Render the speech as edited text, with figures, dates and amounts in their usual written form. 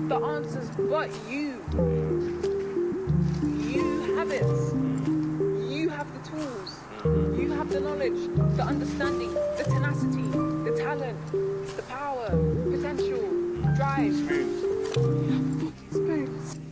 the answers but you. You have it. You have the tools. You have the knowledge, the understanding, the tenacity, the talent, the power, potential, drive. Spoons. Spoons.